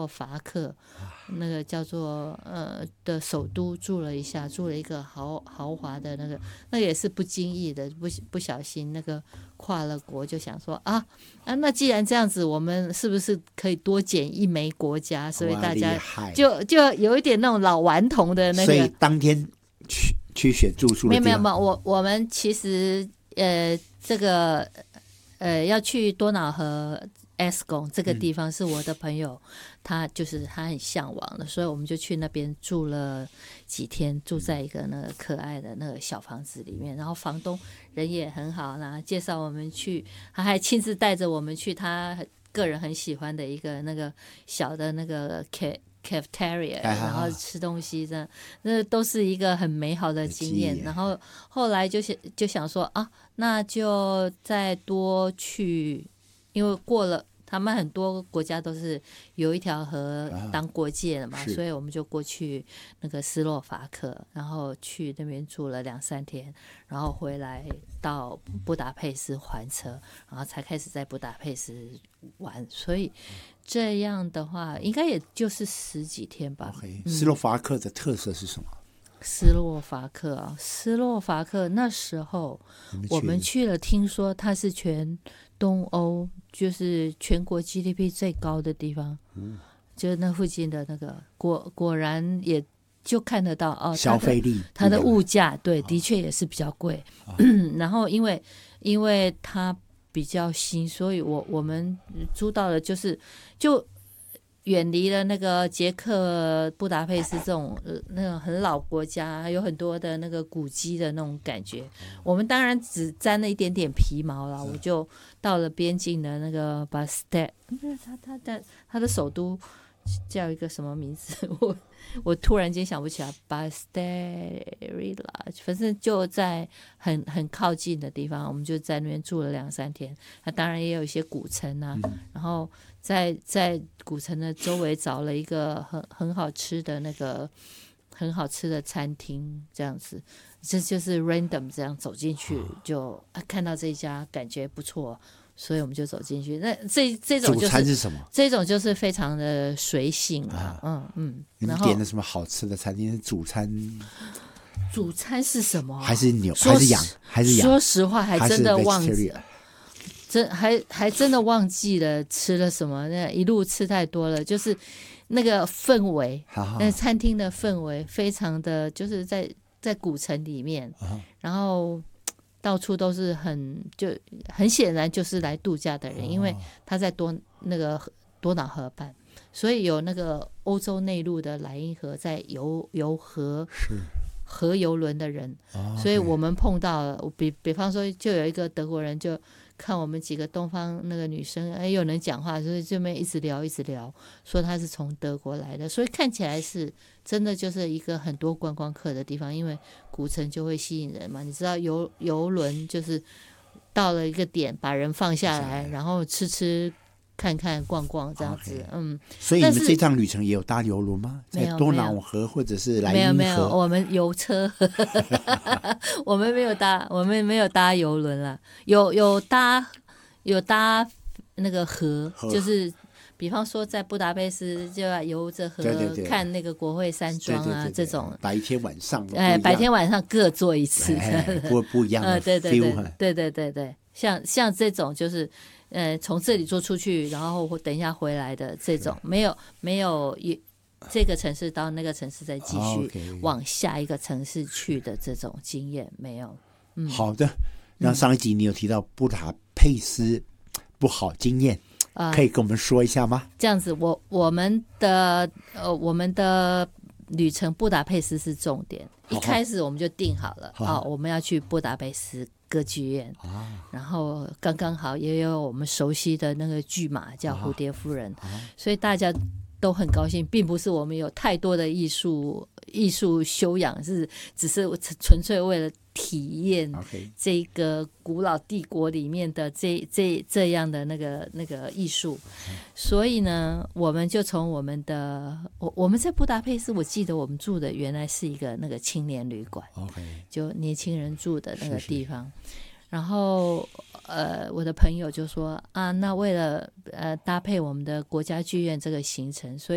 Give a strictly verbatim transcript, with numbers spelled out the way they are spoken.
洛伐克，那个叫做呃的首都住了一下，住了一个豪豪华的那个，那个也是不经意的，不不小心那个跨了国，就想说啊啊，那既然这样子，我们是不是可以多捡一枚国家？所以大家就就有一点那种老顽童的那个。 所以当天去去选住宿的地方。 没有没有没有，我我们其实呃这个呃要去多瑙河 S 宫这个地方是我的朋友，嗯、他就是他很向往的，所以我们就去那边住了几天，住在一个那个可爱的那个小房子里面，然后房东人也很好，然后介绍我们去，他还亲自带着我们去他个人很喜欢的一个那个小的那个 K cafeteria， 然后吃东西，这那都是一个很美好的经验。然后后来就想就想说啊，那就再多去，因为过了他们很多国家都是有一条河当国界的嘛，所以我们就过去那个斯洛伐克，然后去那边住了两三天，然后回来到布达佩斯还车，然后才开始在布达佩斯玩，所以这样的话应该也就是十几天吧。 Okay， 斯洛伐克的特色是什么？ 斯洛伐克啊，斯洛伐克那时候我们去了，听说它是全东欧就是全国 G D P 最高的地方，嗯，就是那附近的那个果果然也就看得到哦， 消费力它的物价对，的确也是比较贵。哦、然后因为因为它比较新，所以我我们租到的就是就。远离了那个捷克布达佩斯这种、呃、那种很老国家，有很多的那个古迹的那种感觉。我们当然只沾了一点点皮毛了，我就到了边境的那个巴斯特，他他的他的首都叫一个什么名字？我我突然间想不起来。巴斯特里拉，反正就在很很靠近的地方，我们就在那边住了两三天。那当然也有一些古城啊，嗯、然后。在在古城的周围找了一个很很好吃的那个很好吃的餐厅，这样子，这就是 random 这样走进去就、啊、看到这一家感觉不错，所以我们就走进去。那这这种、就是、 主餐是什么？ 这种就是非常的随性啊，嗯嗯。 你们点了什么好吃的餐厅？是主餐？ 主餐是什么？ 还是牛？还是羊？还是羊？ 说实话，还真的忘记。真还还真的忘记了吃了什么，那一路吃太多了，就是那个氛围，那餐厅的氛围非常的，就是在在古城里面，然后到处都是很就很显然就是来度假的人，因为他在多那个多瑙河畔，所以有那个欧洲内陆的莱茵河在游游河河游轮的人，所以我们碰到了，比比方说就有一个德国人就。看我们几个东方那个女生，哎，有人讲话，所以这边一直聊一直聊，说她是从德国来的，所以看起来是真的就是一个很多观光客的地方，因为古城就会吸引人嘛。你知道游游轮就是到了一个点，把人放下来，然后吃吃看看逛逛这样子， okay. 嗯。 所以你们这趟旅程也有搭邮轮吗？在多瑙河或者是莱茵河？ 没有没有，我们游车，我们没有搭，我们没有搭邮轮啦，有有搭有搭那个河，就是比方说在布达佩斯就要游着河，对对对，看那个国会山庄啊，对对对对，这种白天晚上， 哎，白天晚上各做一次， 哎、不不一样的 feel、呃、 对对对对对对对，像像这种就是。呃，从这里坐出去，然后等一下回来的这种，没有没有这个城市到那个城市再继续往下一个城市去的这种经验没有。嗯， 好的。那上一集你有提到布达佩斯不好经验，呃、可以跟我们说一下吗？ 这样子，我我们的呃我们的旅程布达佩斯是重点，一开始我们就定好了，好好、哦、我们要去布达佩斯。歌剧院、啊、然后刚刚好也有我们熟悉的那个剧码叫蝴蝶夫人、啊啊、所以大家都很高兴，并不是我们有太多的艺术艺术修养，是只是纯粹为了体验这个古老帝国里面的这这这样的那个那个艺术，所以呢，我们就从我们的我我们在布达佩斯，我记得我们住的原来是一个那个青年旅馆， okay. 就年轻人住的那个地方。是是，然后呃，我的朋友就说啊，那为了呃搭配我们的国家剧院这个行程，所以